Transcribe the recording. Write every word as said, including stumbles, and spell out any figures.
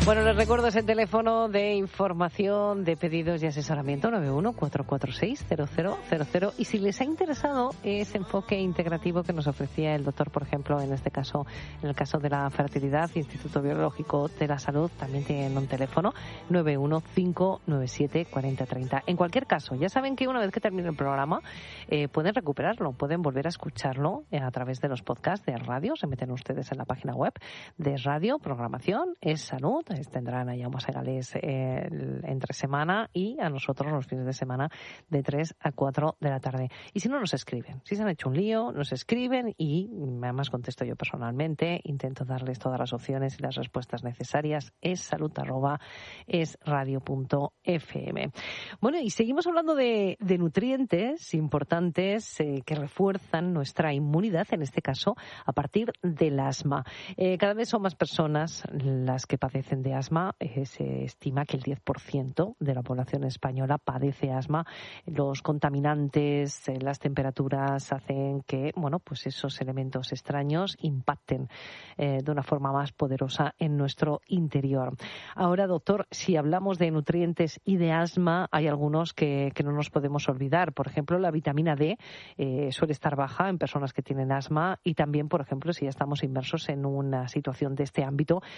Bueno, les recuerdo ese teléfono de información, de pedidos y asesoramiento nueve uno cuatro cuatro seis cero cero cero cero. Y si les ha interesado ese enfoque integrativo que nos ofrecía el doctor, por ejemplo, en este caso, en el caso de la fertilidad, Instituto Biológico de la Salud, también tienen un teléfono nueve uno cinco nueve siete cuatro cero tres cero. En cualquier caso, ya saben que una vez que termine el programa eh, pueden recuperarlo, pueden volver a escucharlo eh, a través de los podcasts de radio. Se meten ustedes en la página web de radio, programación, es salud. Tendrán a Jaume Segales eh, entre semana y a nosotros los fines de semana de tres a cuatro de la tarde. Y si no, nos escriben. Si se han hecho un lío, nos escriben y además contesto yo personalmente. Intento darles todas las opciones y las respuestas necesarias. Es salud arroba es radio punto f m. Bueno, y seguimos hablando de, de nutrientes importantes eh, que refuerzan nuestra inmunidad, en este caso a partir del asma. Eh, cada vez son más personas las que padecen de asma. Eh, se estima que el diez por ciento de la población española padece asma. Los contaminantes, eh, las temperaturas hacen que, bueno, pues esos elementos extraños impacten eh, de una forma más poderosa en nuestro interior. Ahora, doctor, si hablamos de nutrientes y de asma, hay algunos que, que no nos podemos olvidar. Por ejemplo, la vitamina D eh, suele estar baja en personas que tienen asma y también, por ejemplo, si ya estamos inmersos en una situación de este ámbito,